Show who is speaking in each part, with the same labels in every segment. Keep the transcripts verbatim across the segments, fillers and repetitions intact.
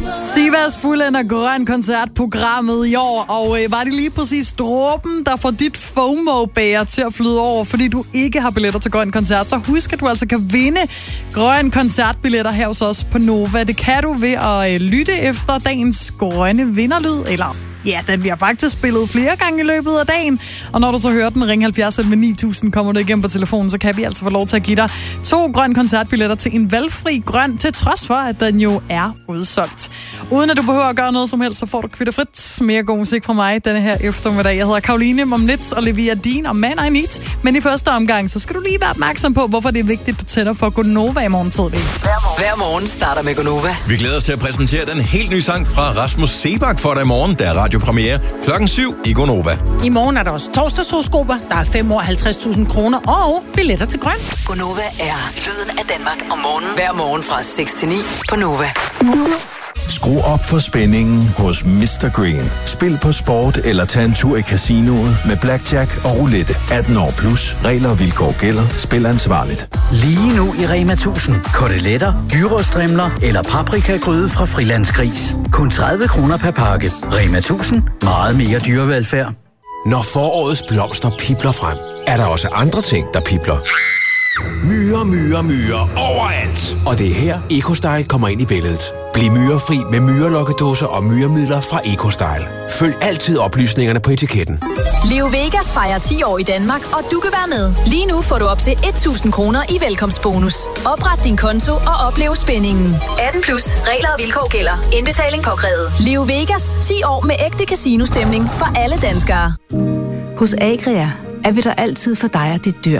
Speaker 1: Sivas fuldender grøn koncertprogrammet i år, og øh, var det lige præcis dråben, der får dit FOMO-bæger til at flyde over, fordi du ikke har billetter til grøn koncert, så husk, at du altså kan vinde grøn koncertbilletter her hos os på Nova. Det kan du ved at øh, lytte efter dagens grønne vinderlyd, eller ja, den bliver faktisk spillet flere gange i løbet af dagen. Og når du så hører den, ring halvfjerds med ni tusind, kommer du igennem på telefonen, så kan vi altså få lov til at give dig to grøn koncertbilletter til en valgfri grøn, til trods for, at den jo er udsolgt. Uden at du behøver at gøre noget som helst, så får du kvitterfrit mere god musik fra mig denne her eftermiddag. Jeg hedder Karoline Momnitz, Olivia Dean og Man I Need. Men i første omgang, så skal du lige være opmærksom på, hvorfor det er vigtigt, du tænder for Gonova i morgen tidlig.
Speaker 2: Hver morgen starter med Gonova.
Speaker 3: Vi glæder os til at præsentere den helt nye sang fra Rasmus Seebach for dig i morgen, der er radiopremiere klokken syv i Gonova.
Speaker 4: I morgen er der også torsdagshoroskoper, der er fem år halvtreds tusind kroner og billetter til grøn.
Speaker 2: Gonova er lyden af Danmark om morgenen. Hver morgen fra seks til ni på Nova.
Speaker 5: Skru op for spændingen hos mister Green. Spil på sport eller tag en tur i casinoet med blackjack og roulette. atten år plus. Regler og vilkår gælder. Spil ansvarligt.
Speaker 6: Lige nu i Rema tusind. Koteletter, gyros-strimler eller paprikagryde fra Frilandsgris. Kun tredive kroner per pakke. Rema tusind. Meget mere dyrevelfærd.
Speaker 7: Når forårets blomster pipler frem, er der også andre ting, der pipler. Myrer, myrer, myrer overalt. Og det er her, EcoStyle kommer ind i billedet. Bliv myrefri med myrelokkedåser og myremidler fra EcoStyle. Følg altid oplysningerne på etiketten.
Speaker 8: Leo Vegas fejrer ti år i Danmark, og du kan være med. Lige nu får du op til tusind kroner i velkomstbonus. Opret din konto og oplev spændingen. atten plus. Regler og vilkår gælder. Indbetaling påkrævet. Leo Vegas. ti år med ægte casinostemning for alle danskere.
Speaker 9: Hos Agria er vi der altid for dig og dit dyr.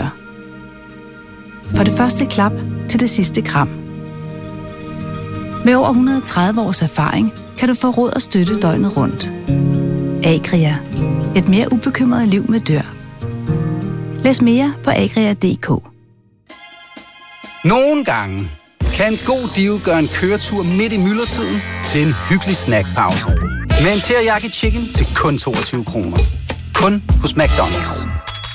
Speaker 9: Fra det første klap til det sidste kram. Med over et hundrede og tredive års erfaring kan du få råd og støtte døgnet rundt. Agria. Et mere ubekymret liv med dyr. Læs mere på agria punktum d k.
Speaker 10: Nogle gange kan en god deal gøre en køretur midt i myldretiden til en hyggelig snackpause. Med en teriyaki chicken til kun toogtyve kroner. Kun hos McDonald's.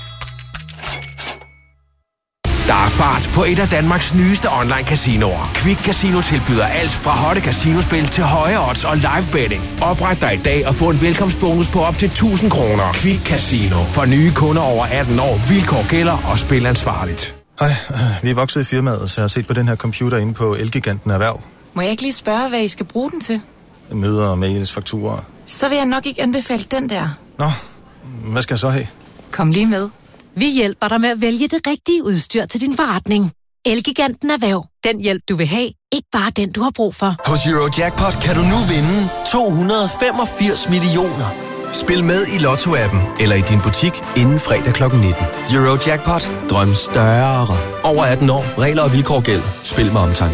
Speaker 7: Der er fart på et af Danmarks nyeste online-casinoer. Quick Casino tilbyder alt fra hotte casinospil til høje odds og live betting. Opret dig i dag og få en velkomstbonus på op til tusind kroner. Quick Casino. For nye kunder over atten år. Vilkår gælder og spil ansvarligt.
Speaker 11: Hej, vi er vokset i firmaet, så jeg har set på den her computer inde på Elgiganten Erhverv.
Speaker 12: Må jeg ikke lige spørge, hvad I skal bruge den til?
Speaker 11: Møder, mails, fakturer.
Speaker 12: Så vil jeg nok ikke anbefale den der.
Speaker 11: Nå, hvad skal jeg så have?
Speaker 12: Kom lige med.
Speaker 13: Vi hjælper dig med at vælge det rigtige udstyr til din forretning. Elgiganten Erhverv. Den hjælp, du vil have. Ikke bare den, du har brug for.
Speaker 14: Hos Eurojackpot kan du nu vinde to hundrede og femogfirs millioner. Spil med i Lotto-appen eller i din butik inden fredag klokken nitten. Eurojackpot. Drøm større. Over atten år. Regler og vilkår gælder. Spil med omtanke.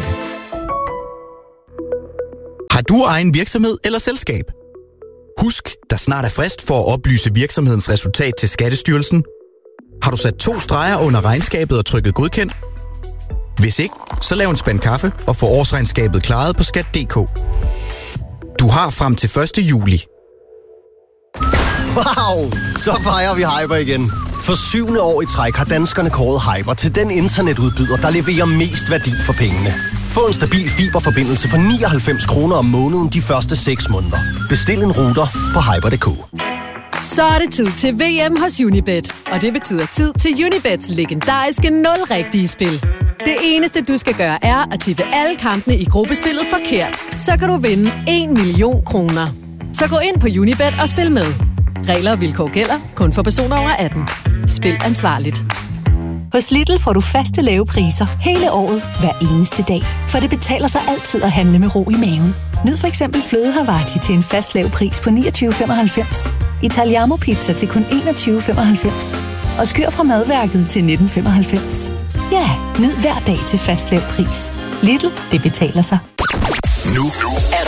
Speaker 15: Har du egen virksomhed eller selskab? Husk, der snart er frist for at oplyse virksomhedens resultat til Skattestyrelsen. Har du sat to streger under regnskabet og trykket godkendt? Hvis ikke, så lav en spand kaffe og få årsregnskabet klaret på skat punktum d k. Du har frem til første juli.
Speaker 16: Wow! Så fejrer vi Hyper igen. For syvende år i træk har danskerne kåret Hyper til den internetudbyder, der leverer mest værdi for pengene. Få en stabil fiberforbindelse for nioghalvfems kroner om måneden de første seks måneder. Bestil en router på hyper punktum d k.
Speaker 17: Så er det tid til V M hos Unibet, og det betyder tid til Unibets legendariske nul-rigtige spil. Det eneste, du skal gøre, er at tippe alle kampene i gruppespillet forkert. Så kan du vinde en million kroner. Så gå ind på Unibet og spil med. Regler og vilkår gælder kun for personer over atten. Spil ansvarligt.
Speaker 18: Hos Lidl får du faste lave priser hele året, hver eneste dag. For det betaler sig altid at handle med ro i maven. Nyd for eksempel fløde Havarti til en fast lav pris på niogtyve femoghalvfems. Italiano pizza til kun enogtyve femoghalvfems. Og skyr fra madværket til nitten femoghalvfems. Ja, nyd hver dag til fast lav pris. Lidl, det betaler sig.
Speaker 3: Nu er